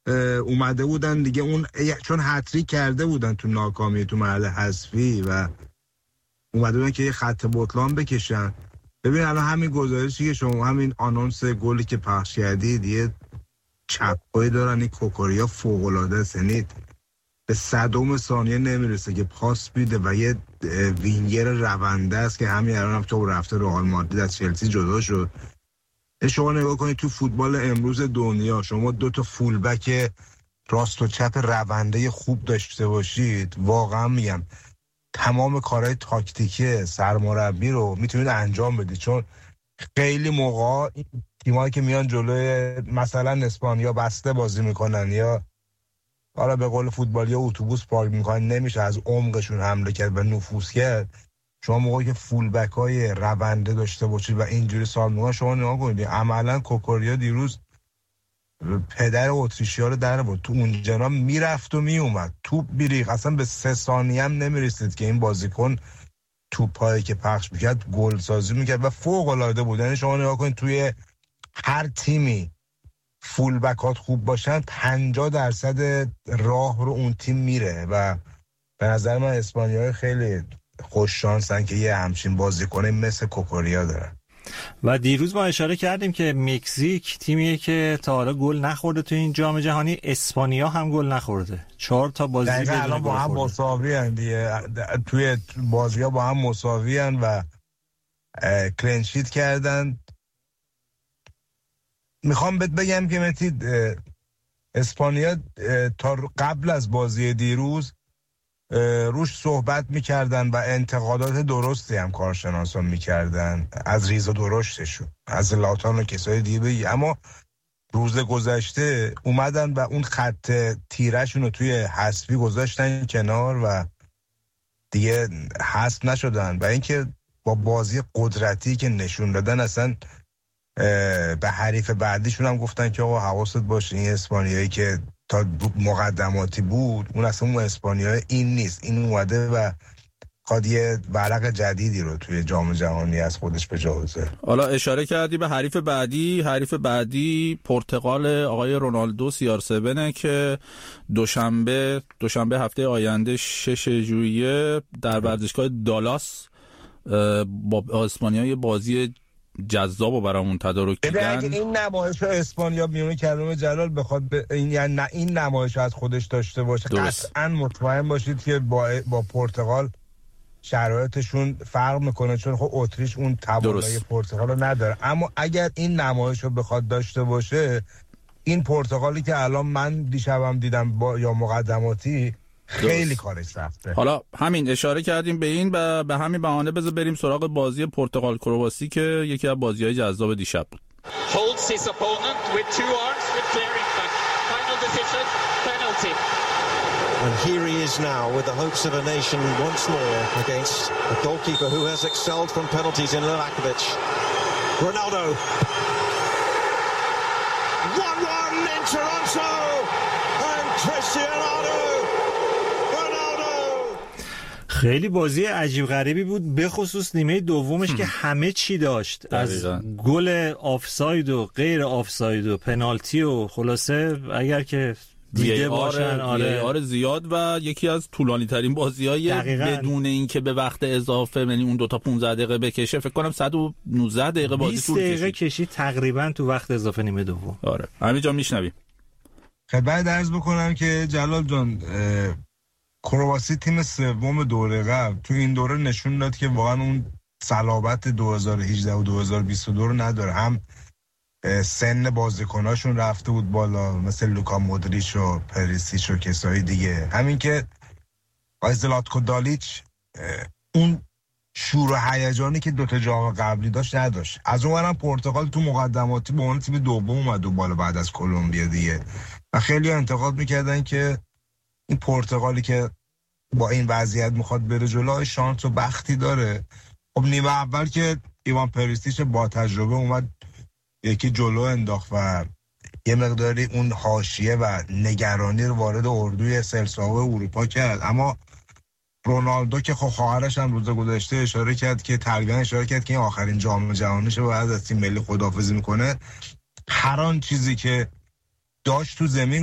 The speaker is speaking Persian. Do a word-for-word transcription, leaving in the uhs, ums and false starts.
اومده بودن دیگه، اون چون هتریک کرده بودن تو ناکامی تو مرحله حذفی و اومده بودن که یه خط بطلان بکشن. ببین الان همین گزارشی که شما همین آنونس گلی که پخش کردید یه چپایی دارن، این کوکوریا فوق‌العاده است، یعنی به صدم ثانیه نمیرسه که پاس بیده و یه وینگر رونده است که همین الان هم تو رفته رئال مادرید از چلسی جدا شد. شما نگاه کنید تو فوتبال امروز دنیا شما دو تا فولبک راست و چپ رونده خوب داشته باشید، واقعا میگم تمام کارهای تاکتیکی سرمربی رو میتونید انجام بدید، چون خیلی موقع تیمایی که میان جلوی مثلا اسپانیا بسته بازی میکنن یا حالا به قول فوتبالی اتوبوس پارک میکنن، نمیشه از عمقشون حمله کرد و نفوذ کرد. شما موقعی که فول بک های رونده داشته باشید و اینجوری سال میکنن، شما نگاه کنید عملا کوکوریا دیروز پدر اتریشیا رو در بود، تو اون جنا میرفت و میومد، توپ بیریخ، اصلا به سه ثانیه هم نمیرسید که این بازیکن توپایی که پخش میکرد گل سازی میکرد و فوق العاده بود. یعنی شما نگاه کنید توی هر تیمی فول بکات خوب باشن پنجاه درصد راه رو اون تیم میره و به نظر من اسپانیایی خیلی خوش شانسن که یه همچین بازیکن مثل کوکوریا دارن. و دیروز ما اشاره کردیم که مکزیک تیمیه که تا حالا گل نخورده تو این جام جهانی، اسپانیا هم گل نخورده، چهار تا بازی بدون گل با هم مساوی ان دیگه، توی بازی‌ها با هم مساوی ان و کلین شیت کردن. میخوام بهت بگم که متید اسپانیا تا قبل از بازی دیروز روش صحبت میکردن و انتقادات درستی هم کارشناسان میکردن از ریز و درشتشون، از لاتان و کسای دیگه، اما روز گذشته اومدن و اون خط تیرشون رو توی حذفی گذاشتن کنار و دیگه حذف نشدن و اینکه با بازی قدرتی که نشون دادن اصلا به حریف بعدیشون هم گفتن که آقا حواست باشه این اسپانیایی که تا مقدماتی بود اون اصلا اون اسپانیایی این نیست، این اومده و خواد یه ورق جدیدی رو توی جام جهانی از خودش به جا بذاره. حالا اشاره کردی به حریف بعدی، حریف بعدی پرتغال آقای رونالدو سی آر هفت که دوشنبه دوشنبه هفته آینده شش ژوئیه در ورزشگاه دالاس با اسپانیا بازی جذابو برامون تدارک دیدن. اگه این نمایش اسپانیا میونه کریم جلال بخواد ب... این یعنی نه این نمایش از خودش داشته باشه، قطعا مطمئن باشید که با با پرتغال شرایطشون فرق میکنه، چون خب اتریش اون توانایی پرتغال رو نداره. اما اگر این نمایش رو بخواد داشته باشه، این پرتغالی که الان من دیشبم دیدم با یا مقدماتی خیلی کارش رفته. حالا همین اشاره کردیم به این و به همین بهانه بذار بریم سراغ بازی پرتغال کرواسی که یکی از بازی‌های جذاب دیشب بود. Holds his opponent with two arms with clearing back. Final decision, penalty. And here he is now with the hopes of a nation once more against a goalkeeper who has excelled from penalties in Livakovic. Ronaldo. one one in Toronto and Cristiano خیلی بازی عجیب غریبی بود، به خصوص نیمه دومش که همه چی داشت، دقیقا. از گل آفساید و غیر آفساید و پنالتی و خلاصه اگر که دیده باشن آره آره زیاد و یکی از طولانی ترین بازی‌های بدون اینکه به وقت اضافه یعنی اون دو تا پانزده دقیقه بکشه، فکر کنم صد و نوزده دقیقه بازی طول کشید. بیست دقیقه کشید تقریبا تو وقت اضافه نیمه دوم. آره همینجا میشنویم. خدمت عرض بکنم که جلال جان کرواسی تیم سوم دوره قبل تو این دوره نشون داد که واقعا اون صلابت دو هزار و هجده و دو هزار و بیست و دو رو نداره. هم سن بازیکناشون رفته بود بالا مثل لوکا مودریچ و پریسیچ و کسای دیگه، همین که زلاتکو دالیچ اون شور و هیجانی که دوتا جام قبلی داشت نداشت. از اونورم پرتغال تو مقدماتی به عنوان تیم دوم اومد و بالا بعد از کلمبیا دیگه و خیلی انتقاد میکردن که این پرتغالی که با این وضعیت میخواد بره جلو شانس و بختی داره. خب نیمه اول که ایوان پریستیچ با تجربه اومد یکی جلو انداخت و یه مقداری اون حاشیه و نگرانی رو وارد اردوی سلساو اروپا کرد، اما رونالدو که خب خواهرش هم روز گذشته اشاره کرد که تقریبا اشاره کرد که این آخرین جام جهانیشه و بعد از تیم ملی خداحافظی میکنه، هر آن چیزی که داشت تو زمین